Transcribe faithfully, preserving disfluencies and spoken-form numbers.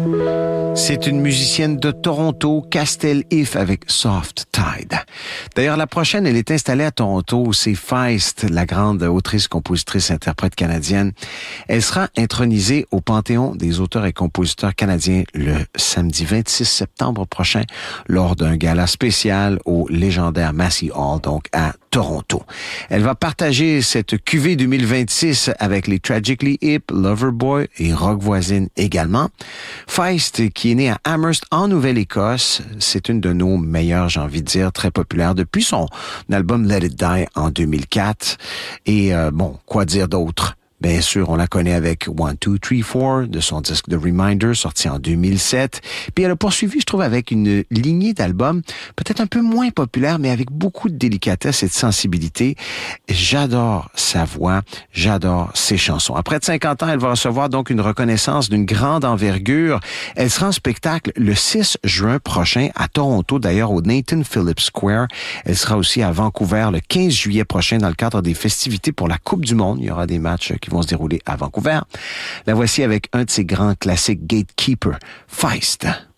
C'est une musicienne de Toronto, Castell If, avec Soft Tide. D'ailleurs, la prochaine, elle est installée à Toronto. C'est Feist, la grande autrice, compositrice, interprète canadienne. Elle sera intronisée au Panthéon des auteurs et compositeurs canadiens le samedi vingt-six septembre prochain lors d'un gala spécial au légendaire Massey Hall, donc à Toronto. Elle va partager cette cuvée deux mille vingt-six avec les Tragically Hip, Loverboy et Rock Voisine également. Feist, qui est née à Amherst en Nouvelle-Écosse, c'est une de nos meilleures, j'ai envie de dire, très populaire depuis son album Let It Die en deux mille quatre. Et euh, bon, quoi dire d'autre? Bien sûr, on la connaît avec One, Two, Three, Four de son disque The Reminder, sorti en deux mille sept. Puis elle a poursuivi, je trouve, avec une lignée d'albums peut-être un peu moins populaires, mais avec beaucoup de délicatesse et de sensibilité. J'adore sa voix, j'adore ses chansons. À près de cinquante ans, elle va recevoir donc une reconnaissance d'une grande envergure. Elle sera en spectacle le six juin prochain à Toronto, d'ailleurs au Nathan Phillips Square. Elle sera aussi à Vancouver le quinze juillet prochain dans le cadre des festivités pour la Coupe du Monde. Il y aura des matchs qui vont se dérouler à Vancouver. La voici avec un de ses grands classiques, Gatekeeper, Feist.